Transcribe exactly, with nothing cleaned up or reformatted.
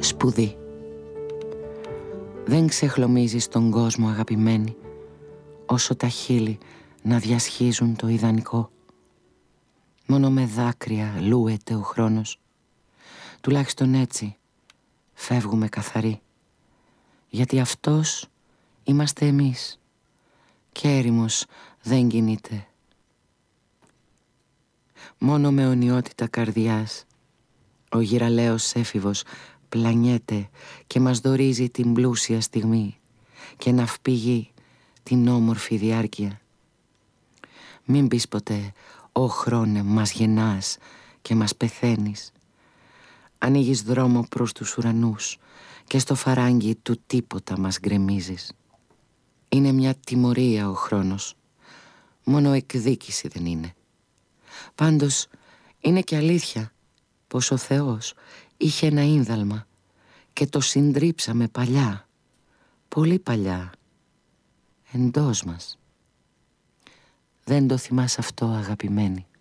Σπουδή. Δεν ξεχλωμίζεις τον κόσμο, αγαπημένη, όσο τα χείλη να διασχίζουν το ιδανικό. Μόνο με δάκρυα λούεται ο χρόνος. Τουλάχιστον έτσι φεύγουμε καθαροί, γιατί αυτός είμαστε εμείς και έρημος δεν κινείται. Μόνο με αιωνιότητα καρδιάς ο γυραλαίος έφηβος πλανιέται και μας δωρίζει την πλούσια στιγμή και ναυπηγεί την όμορφη διάρκεια. Μην πεις ποτέ «Ω χρόνε, μας γεννάς και μας πεθαίνεις». Ανοίγεις δρόμο προς τους ουρανούς και στο φαράγγι του τίποτα μας γκρεμίζεις. Είναι μια τιμωρία ο χρόνος, μόνο εκδίκηση δεν είναι. Πάντως είναι και αλήθεια πως ο Θεός είχε ένα ίνδαλμα και το συντρίψαμε παλιά, πολύ παλιά, εντός μας. Δεν το θυμάσαι αυτό, αγαπημένη?